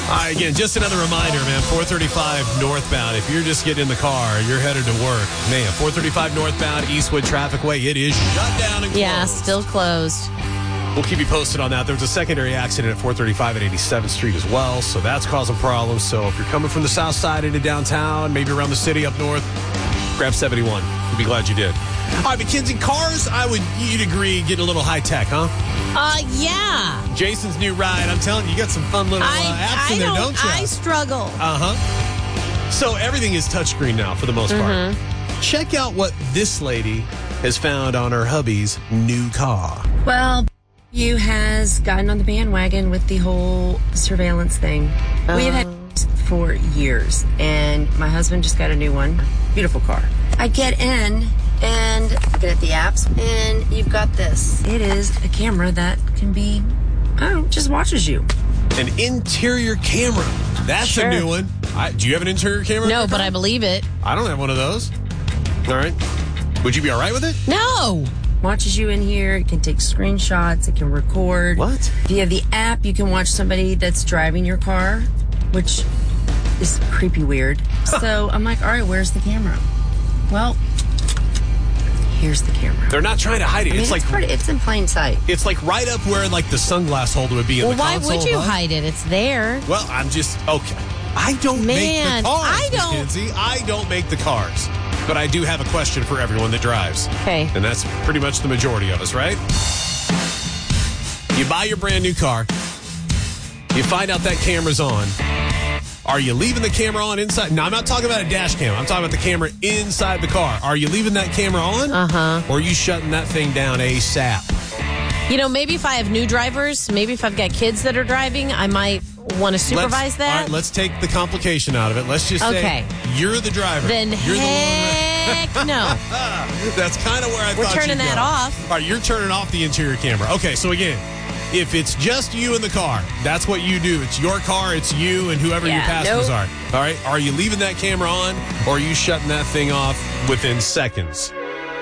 Again, just another reminder, man, 435 northbound. If you're just getting in the car, you're headed to work. Man, 435 northbound, Eastwood Traffic Way, it is shut down and closed. Yeah, still closed. We'll keep you posted on that. There was a secondary accident at 435 at 87th Street as well, so that's causing problems. So if you're coming from the south side into downtown, maybe around the city up north, grab 71. You'll be glad you did. All right, Mackenzie, cars, you'd agree, getting a little high-tech, huh? Yeah. Jason's new ride, I'm telling you, you got some fun little apps in there, don't you? I struggle. Uh-huh. So everything is touchscreen now, for the most part. Check out what this lady has found on her hubby's new car. Well, you has gotten on the bandwagon with the whole surveillance thing. We have had for years, and my husband just got a new one. Beautiful car. I get in and look at the apps, and you've got this. It is a camera that can be, just watches you. An interior camera. That's a new one. Do you have an interior camera? No, but I believe it. I don't have one of those. All right. Would you be all right with it? No. Watches you in here. It can take screenshots. It can record. What? If you have the app, you can watch somebody that's driving your car, which is creepy weird. So I'm like, all right, where's the camera? Well, here's the camera. They're not trying to hide it. It's in plain sight. It's like right up where like the sunglass holder would be in the console. Why would you hide it? It's there. Well, I'm just okay. I don't make the cars, Mackenzie. I don't make the cars. But I do have a question for everyone that drives. Okay. And that's pretty much the majority of us, right? You buy your brand new car. You find out that camera's on. Are you leaving the camera on inside? No, I'm not talking about a dash cam. I'm talking about the camera inside the car. Are you leaving that camera on? Or are you shutting that thing down ASAP? You know, maybe if I have new drivers, maybe if I've got kids that are driving, I might want to supervise that. All right, let's take the complication out of it. Let's just say you're the driver. Then you're heck the one. no. That's kind of where I thought We're turning that off. All right, you're turning off the interior camera. Okay, so again, if it's just you in the car, that's what you do. It's your car, it's you, and whoever your passengers are. All right, are you leaving that camera on, or are you shutting that thing off within seconds?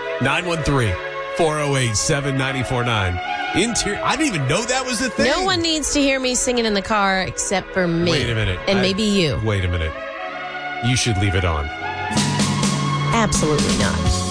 913-408-7949. Interior. I didn't even know that was the thing. No one needs to hear me singing in the car except for me. Wait a minute. And maybe you. Wait a minute. You should leave it on. Absolutely not.